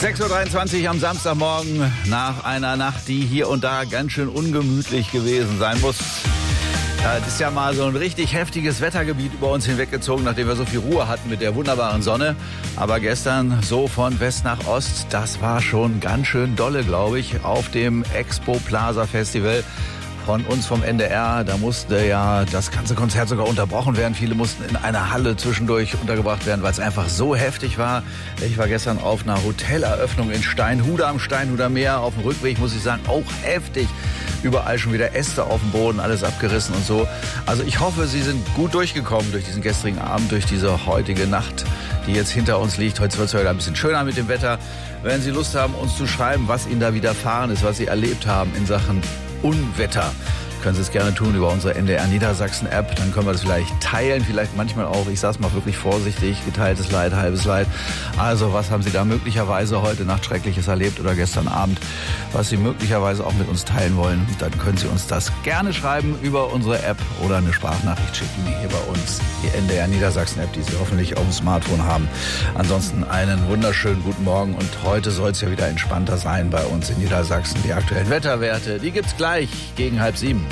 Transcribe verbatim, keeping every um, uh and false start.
sechs Uhr dreiundzwanzig am Samstagmorgen nach einer Nacht, die hier und da ganz schön ungemütlich gewesen sein muss. Es ist ja mal so ein richtig heftiges Wettergebiet über uns hinweggezogen, nachdem wir so viel Ruhe hatten mit der wunderbaren Sonne. Aber gestern so von West nach Ost, das war schon ganz schön dolle, glaube ich, auf dem Expo Plaza Festival von uns vom N D R. Da musste ja das ganze Konzert sogar unterbrochen werden. Viele mussten in einer Halle zwischendurch untergebracht werden, weil es einfach so heftig war. Ich war gestern auf einer Hoteleröffnung in Steinhude am Steinhuder Meer. Auf dem Rückweg, muss ich sagen, auch heftig. Überall schon wieder Äste auf dem Boden, alles abgerissen und so. Also ich hoffe, Sie sind gut durchgekommen durch diesen gestrigen Abend, durch diese heutige Nacht, die jetzt hinter uns liegt. Heute wird es wieder ein bisschen schöner mit dem Wetter. Wenn Sie Lust haben, uns zu schreiben, was Ihnen da widerfahren ist, was Sie erlebt haben in Sachen Unwetter, können Sie es gerne tun über unsere N D R Niedersachsen App. Dann können wir das vielleicht teilen, vielleicht manchmal auch, ich sag's mal wirklich vorsichtig, geteiltes Leid, halbes Leid. Also was haben Sie da möglicherweise heute Nacht Schreckliches erlebt oder gestern Abend, was Sie möglicherweise auch mit uns teilen wollen? Dann können Sie uns das gerne schreiben über unsere App oder eine Sprachnachricht schicken hier bei uns, die N D R Niedersachsen App, die Sie hoffentlich auf dem Smartphone haben. Ansonsten einen wunderschönen guten Morgen und heute soll es ja wieder entspannter sein bei uns in Niedersachsen. Die aktuellen Wetterwerte, die gibt's gleich gegen halb sieben.